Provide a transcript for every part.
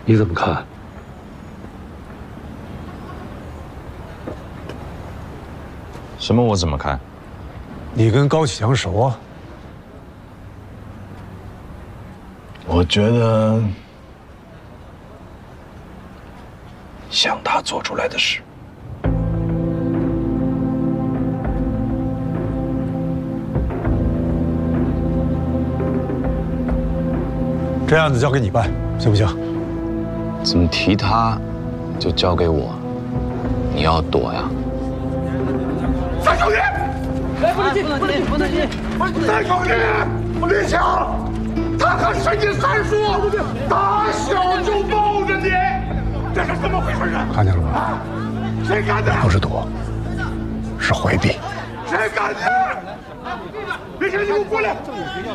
你怎么看？ 什么？我怎么看？ 你跟高启强熟啊？ 我觉得像他做出来的事。 这案子交给你办，行不行？ 怎么提他，就交给我？你要躲呀？ 三小姐，哎，不能进，不能进，不能进！三小姐，李强，他可是你三叔，打小就抱着你，这是怎么回事啊？ 看见了吗？ 谁干的？ 不是躲，是回避。 谁干的？李强，你给我过来！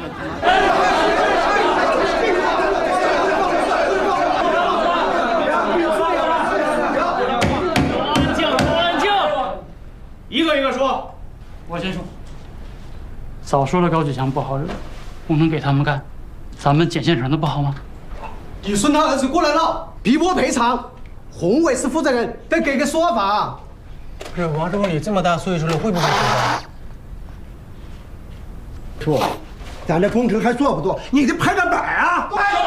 一个一个说， 我先说。早说了高启强不好惹，不能给他们干，咱们捡现成的不好吗？ 李顺他儿子过来了，逼迫赔偿，宏伟是负责人，得给个说法。 不是王师傅，你这么大岁数了，会不会说？说，咱这工程还做不做？你得拍个板啊！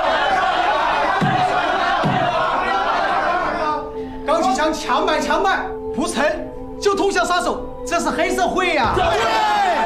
高启强强买，不成就投降杀手，这是黑社会呀！